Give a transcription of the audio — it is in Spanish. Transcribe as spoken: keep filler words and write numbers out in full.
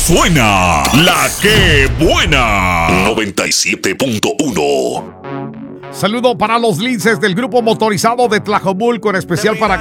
suena la que buena. noventa y siete punto uno. Saludo para los linces del grupo motorizado de Tlajomulco, en especial para